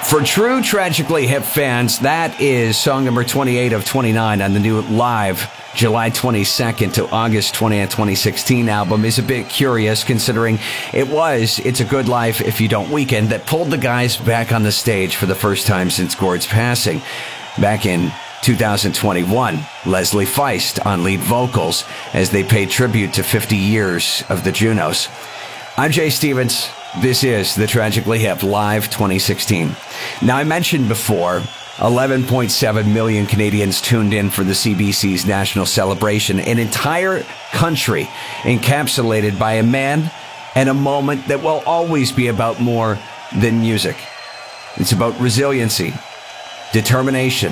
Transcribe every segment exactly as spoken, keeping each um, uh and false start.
For true Tragically Hip fans, that is song number twenty-eight of twenty-nine on the new live July twenty-second to August twentieth, twenty sixteen album. Is a bit curious considering it was It's a Good Life If You Don't Weaken that pulled the guys back on the stage for the first time since Gord's passing. Back in two thousand twenty-one, Leslie Feist on lead vocals as they paid tribute to fifty years of the Junos. I'm Jay Stevens. This is the Tragically Hip Live twenty sixteen. Now, I mentioned before, eleven point seven million Canadians tuned in for the C B C's national celebration, an entire country encapsulated by a man and a moment that will always be about more than music. It's about resiliency, determination,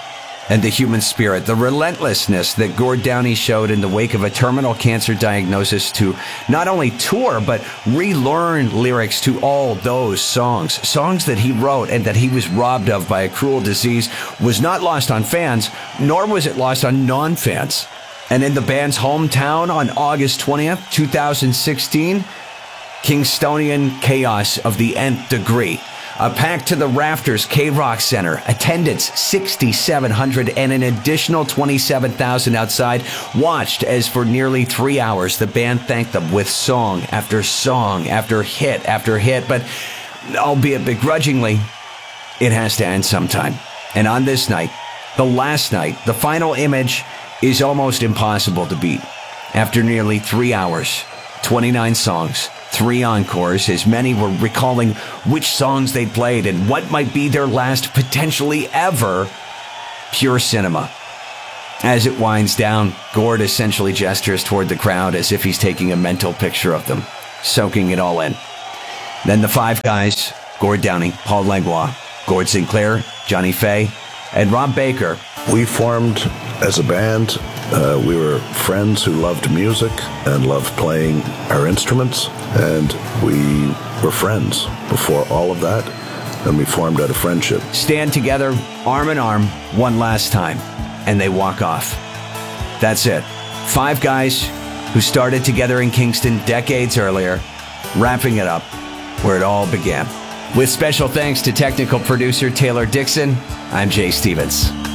and the human spirit, the relentlessness that Gord Downie showed in the wake of a terminal cancer diagnosis to not only tour, but relearn lyrics to all those songs. Songs that he wrote and that he was robbed of by a cruel disease was not lost on fans, nor was it lost on non-fans. And in the band's hometown on August twentieth, twenty sixteen, Kingstonian chaos of the nth degree. A packed to the rafters K-Rock Center, attendance six thousand seven hundred, and an additional twenty-seven thousand outside watched as for nearly three hours the band thanked them with song after song after hit after hit. But albeit begrudgingly, it has to end sometime. And on this night, the last night, the final image is almost impossible to beat. After nearly three hours, twenty-nine songs, three encores, as many were recalling which songs they'd played and what might be their last, potentially ever, pure cinema. As it winds down, Gord essentially gestures toward the crowd as if he's taking a mental picture of them, soaking it all in. Then the five guys, Gord Downie, Paul Langlois, Gord Sinclair, Johnny Fay, and Rob Baker. We formed as a band. Uh, we were friends who loved music and loved playing our instruments, and we were friends before all of that, and we formed out of friendship. Stand together, arm in arm, one last time, and they walk off. That's it. Five guys who started together in Kingston decades earlier, wrapping it up where it all began. With special thanks to technical producer Taylor Dixon, I'm Jay Stevens.